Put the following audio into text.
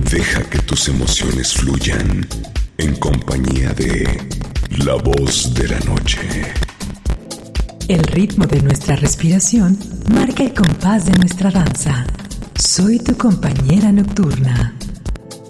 Deja que tus emociones fluyan en compañía de La Voz de la Noche. El ritmo de nuestra respiración marca el compás de nuestra danza. Soy tu compañera nocturna.